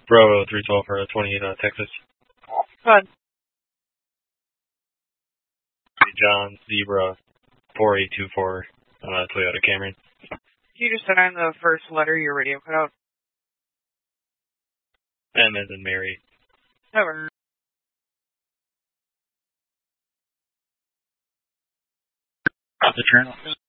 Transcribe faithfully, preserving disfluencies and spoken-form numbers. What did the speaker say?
Bravo three twelve for twenty-eight, uh, Texas. Go ahead. John Zebra four eight two four, uh, Toyota Camry. Can you just send in the first letter of your radio cutout? M as in Mary. Over. The channel.